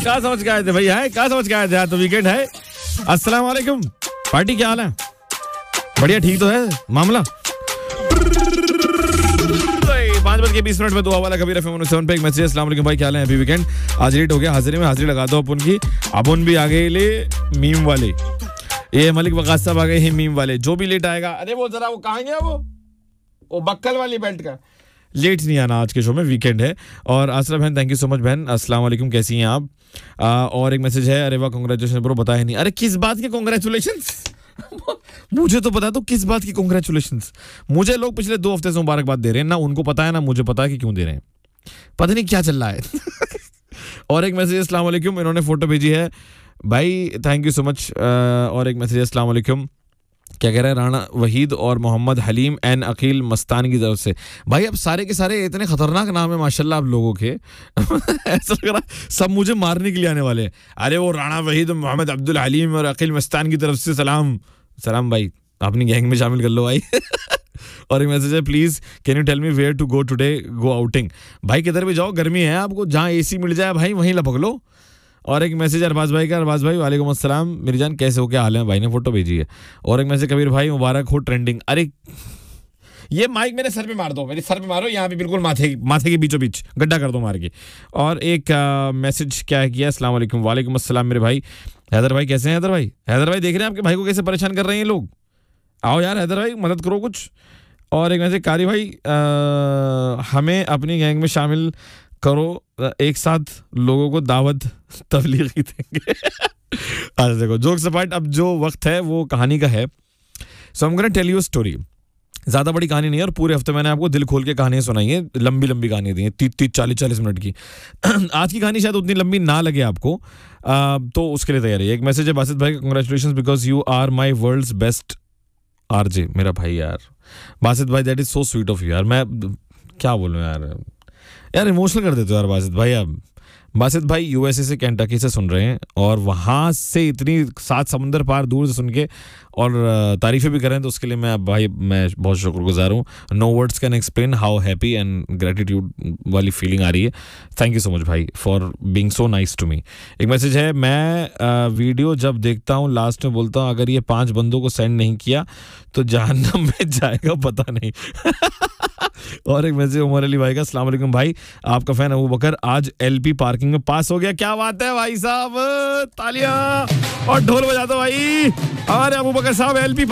क्या समझ के आए थे भैया? है क्या समझ के आए थे? आज तो वीकेंड है। अस्सलाम वालेकुम पार्टी, क्या हाल है? बढ़िया, ठीक तो है मामला? 5:20 पे दुआ वाला कबीर FM 7 पे एक मैसेज। अस्सलाम वालेकुम भाई, क्या हाल है? Happy weekend. आज लेट हो गया, हाजिरी में हाजिरी लगा दो अपन की। अपन भी आ गए ले मीम वाले, ये मलिक वकास साहब आ गए हैं मीम वाले। जो भी लेट आएगा, अरे वो जरा वो कहाँ गया वो बक्कल वाली बेल्ट का, लेट नहीं आना आज के शो में, वीकेंड है। और आसरा बहन, थैंक यू सो मच बहन। अस्सलाम वालेकुम, कैसी हैं आप? और एक मैसेज है, अरे वाह कांग्रेचुलेशन ब्रो, बताया नहीं। अरे किस बात के कांग्रेचुलेशंस? मुझे तो पता, तो किस बात की कांग्रेचुलेशंस? मुझे लोग पिछले 2 हफ्ते से मुबारकबाद दे रहे हैं, ना उनको पता है ना मुझे पता है कि क्यों दे रहे हैं, पता नहीं क्या चल रहा है। और एक मैसेज, अस्सलाम वालेकुम, इन्होंने फोटो भेजी है भाई, थैंक यू सो मच। और एक मैसेज, अस्सलाम वालेकुम, क्या कह रहा है? राणा वहीद और मोहम्मद हलीम एन अकील मस्तान की तरफ से। भाई अब सारे के सारे इतने खतरनाक नाम है माशाल्लाह आप लोगों के। ऐसा लग रहा सब मुझे मारने के लिए आने वाले हैं। अरे वो राणा वहीद, मोहम्मद अब्दुल हलीम और अकील मस्तान की तरफ से सलाम। सलाम भाई, अपनी गैंग में शामिल कर लो भाई। और एक मैसेज है, please can you tell me where to go today, go outing. भाई किधर भी जाओ, गर्मी है आपको, जहाँ AC मिल जाए भाई वहीं लपक लो। और एक मैसेज अरबाज भाई का, अरबाज भाई वालेकुम अस्सलाम मेरी जान, कैसे हो, क्या हाल है? भाई ने फोटो भेजी है। और एक मैसेज, कबीर भाई मुबारक हो ट्रेंडिंग। अरे ये माइक मेरे सर पे मार दो, मेरे सर पे मारो, यहाँ पे बिल्कुल माथे के बीचों बीच गड्ढा कर दो मार के। और एक मैसेज क्या किया, अस्सलाम वालेकुम। वालेकुम अस्सलाम मेरे भाई। हैदर भाई कैसे हैं? हैदर भाई देख रहे हैं आपके भाई को कैसे परेशान कर रहे हैं लोग? आओ यार हैदर भाई, मदद करो कुछ। और एक मैसेज, कारी भाई हमें अपनी गैंग में शामिल करो, एक साथ लोगों को दावत तबलीगी देंगे। अच्छा देखो, जोक्स अपार्ट, अब जो वक्त है वो कहानी का है। सो I am gonna tell you a story. ज़्यादा बड़ी कहानी नहीं है, और पूरे हफ्ते मैंने आपको दिल खोल के कहानियाँ सुनाई है, लंबी लंबी कहानियाँ दी हैं, 30-40 मिनट की। आज की कहानी शायद उतनी लंबी ना लगे आपको, तो उसके लिए तैयारी है। एक मैसेज है बासित भाई, congratulation because you are my world's best RJ। मेरा भाई यार बासित भाई, that is so sweet of you यार। मैं क्या बोलूँ यार इमोशनल कर देते हो यार बासित भाई। अब बासित भाई USA से, केंटकी से सुन रहे हैं, और वहाँ से इतनी 7 समुंदर पार दूर से सुन के और तारीफें भी करें, तो उसके लिए मैं बहुत शुक्रगुजार हूँ। No words can explain how happy and gratitude वाली फीलिंग आ रही है। थैंक यू सो मच भाई for being so nice to me. एक मैसेज है, मैं वीडियो जब देखता हूँ लास्ट में बोलता हूँ अगर ये 5 बंदों को सेंड नहीं किया तो जहन्नम में जाएगा पता नहीं। और एक मैसेज उमर अली भाई का, अस्सलाम वालेकुम भाई, आपका फैन अबू बकर आज LP पार्किंग में पास हो गया। क्या बात है भाई साहब, तालियां और ढोल बजा दो भाई, हमारे अबू बकर साहब LP